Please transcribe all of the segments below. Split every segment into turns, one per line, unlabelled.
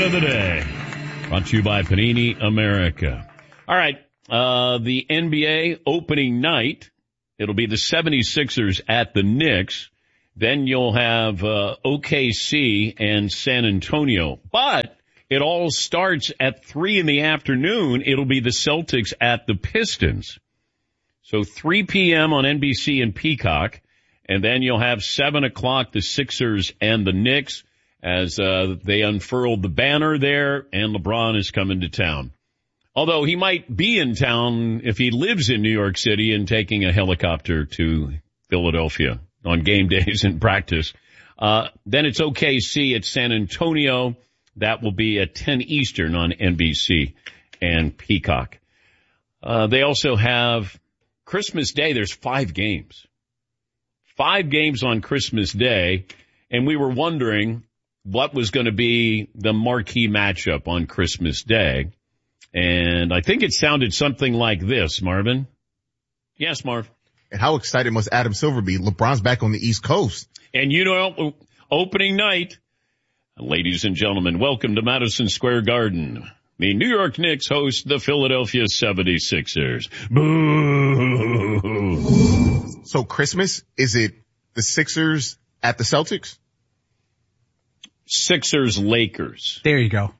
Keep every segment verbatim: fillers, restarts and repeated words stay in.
Stat of the day. Brought to you by Panini America. All right. Uh, the N B A opening night. It'll be the seventy-sixers at the Knicks. Then you'll have uh, O K C and San Antonio. But it all starts at three in the afternoon. It'll be the Celtics at the Pistons. So three p.m. on N B C and Peacock. And then you'll have seven o'clock the Sixers and the Knicks as uh, they unfurled the banner there, and LeBron is coming to town. Although he might be in town if he lives in New York City and taking a helicopter to Philadelphia on game days and practice. Uh, then it's O K C at San Antonio. That will be at ten Eastern on N B C and Peacock. Uh, they also have Christmas Day. There's five games. Five games on Christmas Day. And we were wondering what was going to be the marquee matchup on Christmas Day. And I think it sounded something like this, Marvin. Yes, Marv.
And how excited must Adam Silver be? LeBron's back on the East Coast.
And you know, opening night, ladies and gentlemen, welcome to Madison Square Garden. The New York Knicks host the Philadelphia seventy-sixers. Boo!
So Christmas, is it the Sixers at the Celtics?
Sixers, Lakers.
There you go.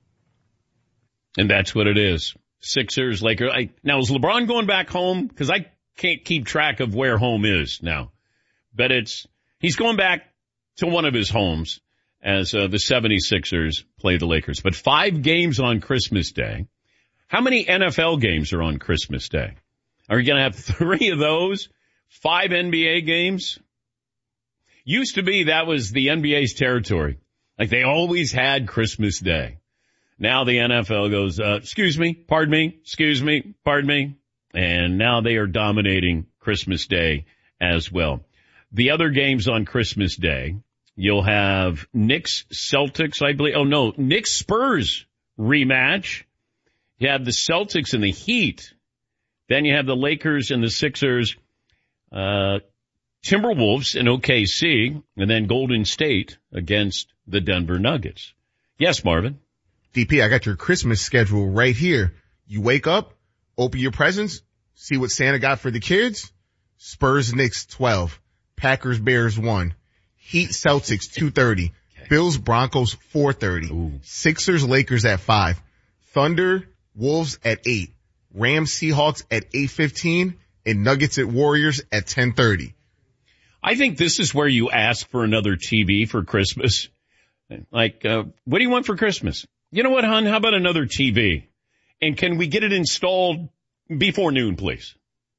And that's what it is. Sixers, Lakers. I, now, is LeBron going back home? Because I can't keep track of where home is now. But it's, he's going back to one of his homes as uh, the seventy-sixers play the Lakers. But five games on Christmas Day. How many N F L games are on Christmas Day? Are you going to have three of those? Five N B A games? Used to be that was the N B A's territory. Like they always had Christmas Day. Now the N F L goes, uh, excuse me, pardon me, excuse me, pardon me. And now they are dominating Christmas Day as well. The other games on Christmas Day, you'll have Knicks, Celtics, I believe. Oh, no, Knicks, Spurs rematch. You have the Celtics and the Heat. Then you have the Lakers and the Sixers, uh, Timberwolves and O K C, and then Golden State against the Denver Nuggets. Yes, Marvin.
D P, I got your Christmas schedule right here. You wake up, open your presents, see what Santa got for the kids. Spurs, Knicks, twelve. Packers, Bears, one. Heat, Celtics, two thirty. Okay. Bills, Broncos, four thirty. Ooh. Sixers, Lakers at five. Thunder, Wolves at eight. Rams, Seahawks at eight fifteen. And Nuggets at Warriors at ten thirty.
I think this is where you ask for another T V for Christmas. Like, uh, what do you want for Christmas? You know what, hon? How about another T V? And can we get it installed before noon, please?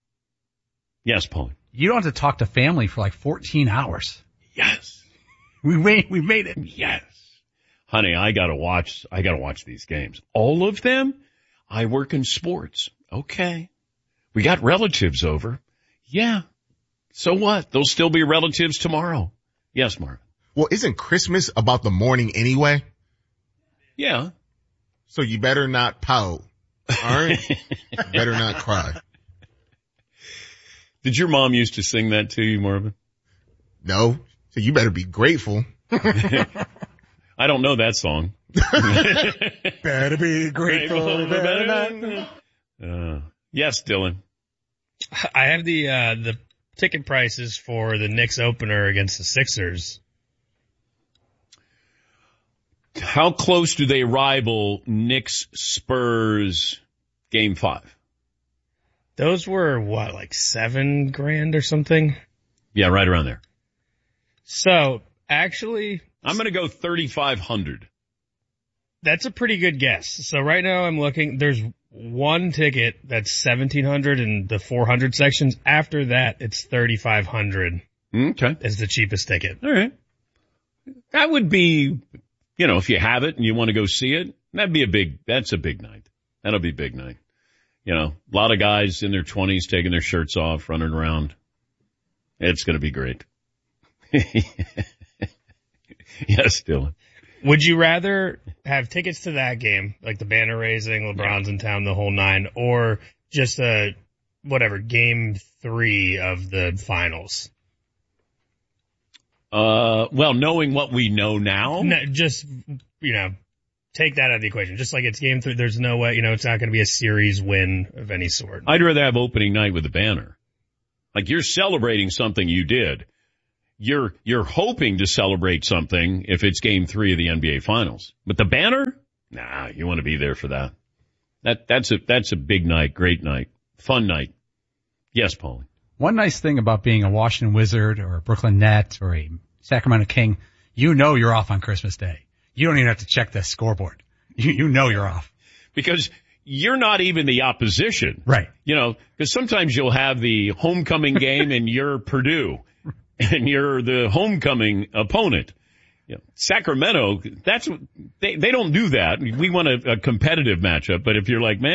Yes, Paul.
You don't have to talk to family for like fourteen hours.
Yes.
We made, we made it.
Yes. Honey, I gotta watch, I gotta watch these games. All of them? I work in sports. Okay. We got relatives over. Yeah. So what? They'll still be relatives tomorrow. Yes, Mark.
Well, isn't Christmas about the morning anyway?
Yeah.
So you better not pout. All right? You better not cry.
Did your mom used to sing that to you, Marvin?
No. So you better be grateful.
I don't know that song.
Better be grateful. Better not.
Uh, yes, Dylan.
I have the uh, the ticket prices for the Knicks opener against the Sixers.
How close do they rival Knicks Spurs game five?
Those were what, like seven grand or something?
Yeah, right around there.
So actually,
I'm going to go thirty-five hundred.
That's a pretty good guess. So right now I'm looking, there's one ticket that's seventeen hundred in the four hundred sections. After that, it's thirty-five hundred.
Okay.
Is the cheapest ticket.
All right. That would be, you know, if you have it and you want to go see it, that'd be a big, that's a big night. That'll be a big night. You know, a lot of guys in their twenties taking their shirts off, running around. It's going to be great. Yes, Dylan.
Would you rather have tickets to that game, like the banner raising, LeBron's in town, the whole nine, or just a, whatever, game three of the finals?
Uh, well, knowing what we know now.
No, just, you know, take that out of the equation. Just like it's game three, there's no way, you know, it's not going to be a series win of any sort.
I'd rather have opening night with the banner. Like you're celebrating something you did. You're, you're hoping to celebrate something if it's game three of the N B A finals. But the banner? Nah, you want to be there for that. That, that's a, that's a big night, great night, fun night. Yes, Paulie.
One nice thing about being a Washington Wizard or a Brooklyn Net or a Sacramento King, you know you're off on Christmas Day. You don't even have to check the scoreboard. You, you know you're off.
Because you're not even the opposition.
Right.
You know, because sometimes you'll have the homecoming game and you're Purdue and you're the homecoming opponent. You know, Sacramento, that's, they, they don't do that. We want a, a competitive matchup, but if you're like, man,